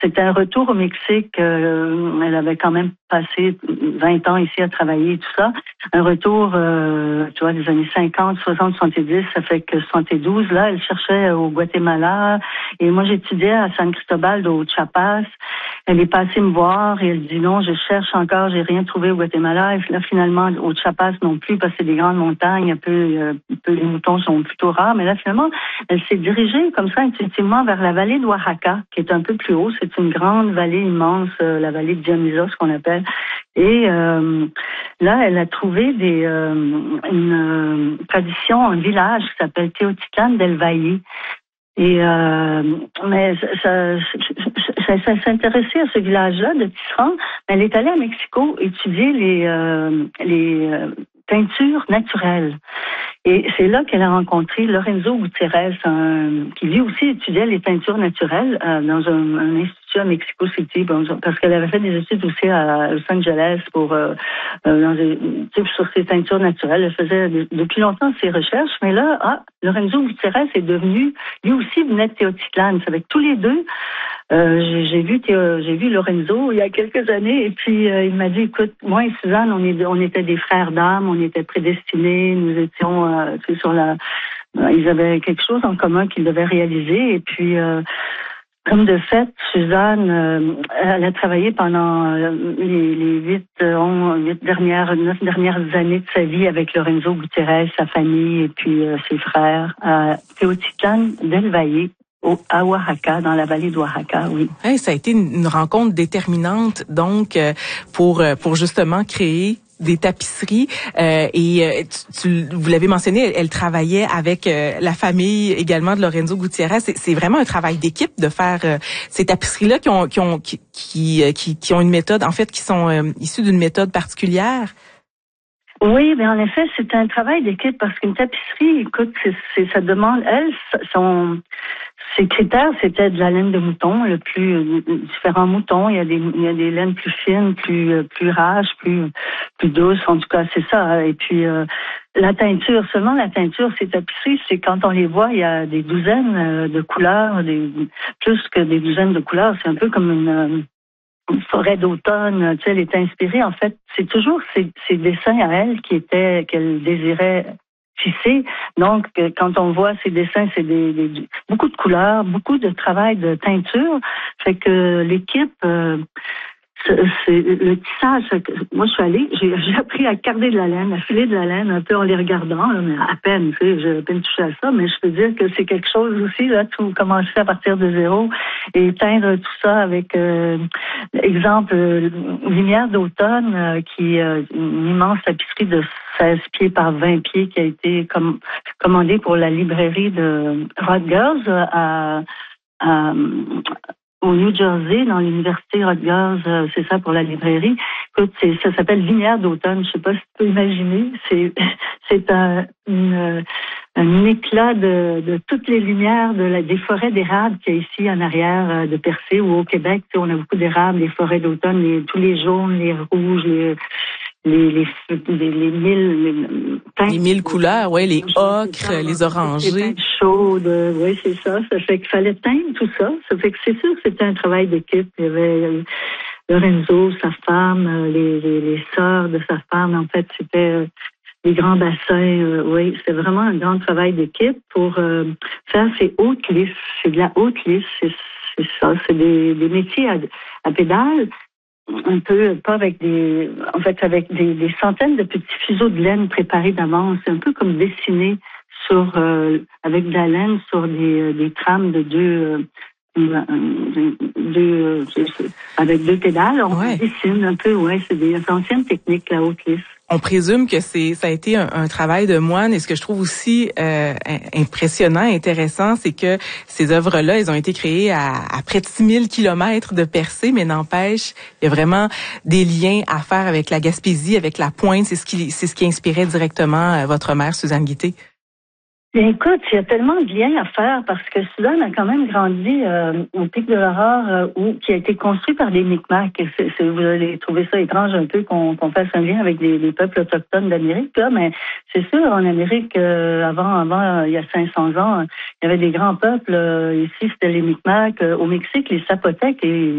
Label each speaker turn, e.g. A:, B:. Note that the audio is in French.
A: C'était un retour au Mexique. Elle avait quand même passé 20 ans ici à travailler et tout ça. Un retour, tu vois, des années 50, 60, 70, ça fait que 72. Là, elle cherchait au Guatemala. Et moi, j'étudiais à San Cristobal do Chiapas. Elle est passée me voir et elle dit non, je cherche encore, j'ai rien trouvé au Guatemala. Et là, finalement, au Chiapas non plus, parce que c'est des grandes montagnes, un peu les moutons sont plutôt rares. Mais là, finalement, elle s'est dirigée comme ça intuitivement vers la vallée de Oaxaca, qui est un peu plus haut. C'est une grande vallée immense, la vallée de Dionysos qu'on appelle. Et là, elle a trouvé une tradition, un village qui s'appelle Teotitlán del Valle. Et mais ça s'intéressait à ce village-là de Tisserand. Elle est allée à Mexico étudier les peintures naturelles. Et c'est là qu'elle a rencontré Lorenzo Gutiérrez, qui lui aussi étudiait les peintures naturelles dans un institut à Mexico City, parce qu'elle avait fait des études aussi à Los Angeles sur ces peintures naturelles. Elle faisait depuis longtemps ses recherches, mais là, Lorenzo Gutiérrez est devenu, lui aussi venait de Teotitlán. C'est avec tous les deux. J'ai vu Lorenzo il y a quelques années et puis il m'a dit, écoute, moi et Suzanne, on était des frères d'âme, on était prédestinés, nous étions ils avaient quelque chose en commun qu'ils devaient réaliser et puis comme de fait, Suzanne, elle a travaillé pendant les 9 dernières années de sa vie avec Lorenzo Gutiérrez, sa famille et puis ses frères à Teotitlán del Valle. À Oaxaca, dans la vallée d'Oaxaca, oui.
B: Hey, ça a été une rencontre déterminante, donc, pour justement créer des tapisseries. Vous l'avez mentionné, elle travaillait avec la famille également de Lorenzo Gutiérrez. C'est vraiment un travail d'équipe de faire ces tapisseries-là qui ont une méthode, en fait, qui sont issues d'une méthode particulière.
A: Oui, mais en effet, c'est un travail d'équipe parce qu'une tapisserie, écoute, ça demande, ses critères, c'était de la laine de mouton, différents moutons. Il y a des laines plus fines, plus rages, plus douces. En tout cas, c'est ça. Et puis, la teinture, ces tapisseries, c'est quand on les voit, il y a des douzaines de couleurs, plus que des douzaines de couleurs. C'est un peu comme une forêt d'automne, tu sais, elle est inspirée. En fait, c'est toujours ses dessins à elle qu'elle désirait tisser. Donc, quand on voit ces dessins, c'est beaucoup de couleurs, beaucoup de travail de teinture. Fait que l'équipe, c'est le tissage. Moi, je suis allée, j'ai appris à carder de la laine, à filer de la laine, un peu en les regardant, là, mais à peine, tu sais, j'ai à peine touché à ça, mais je peux dire que c'est quelque chose aussi, là, tout commencer à partir de zéro et teindre tout ça avec, exemple, Lumière d'automne, qui est une immense tapisserie de 16 pieds par 20 pieds qui a été commandée pour la librairie de Rutgers au New Jersey, dans l'université Rutgers, c'est ça pour la librairie. Écoute, ça s'appelle Lumière d'automne. Je sais pas si tu peux imaginer. C'est un éclat de toutes les lumières des forêts d'érable qu'il y a ici en arrière de Percé ou au Québec. Tu sais, on a beaucoup d'érables, les forêts d'automne, tous les jaunes, les rouges, les
B: mille couleurs, ouais, les ocres, les orangés.
A: Les teintes chaudes, oui, c'est ça. Ça fait qu'il fallait teindre tout ça. Ça fait que c'est sûr que c'était un travail d'équipe. Il y avait Lorenzo, sa femme, les sœurs de sa femme. En fait, c'était des grands bassins. Oui, c'était vraiment un grand travail d'équipe pour faire ces hautes lisses. C'est de la haute lisse, c'est ça. C'est des métiers à pédales. Un peu, pas avec avec des centaines de petits fuseaux de laine préparés d'avance. C'est un peu comme dessiner avec de la laine sur des trames de avec deux pédales. On dessine un peu, c'est des anciennes techniques, la haute lisse.
B: On présume que ça a été un travail de moine. Et ce que je trouve aussi impressionnant, intéressant, c'est que ces œuvres-là, elles ont été créées à près de 6000 kilomètres de Percé, mais n'empêche, il y a vraiment des liens à faire avec la Gaspésie, avec la pointe. C'est ce qui inspirait directement votre mère, Suzanne Guité.
A: Bien, écoute, il y a tellement de liens à faire parce que Suzanne a quand même grandi au Pic de l'Aurore qui a été construit par des Micmacs. Vous allez trouver ça étrange un peu qu'on fasse un lien avec des peuples autochtones d'Amérique, là, mais c'est sûr, en Amérique, avant, il y a 500 ans, il y avait des grands peuples. Ici, c'était les Micmacs. Au Mexique, les Zapotèques et